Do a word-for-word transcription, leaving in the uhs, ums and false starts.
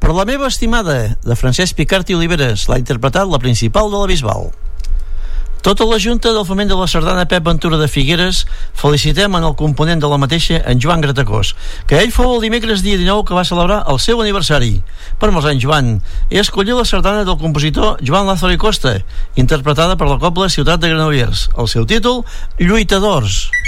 Per la meva estimada, de Francesc Picart i Oliveres, l'ha interpretat la principal de la Bisbal. Tota la Junta del Foment de la Sardana Pep Ventura de Figueres felicitem en el component de la mateixa, en Joan Gratacós, que ell fou el dimecres dia dinou que va celebrar el seu aniversari. Per molts anys, Joan. He escollit la sardana del compositor Joan Lázaro i Costa, interpretada per la Cobla Ciutat de Granollers. El seu títol, Lluitadors.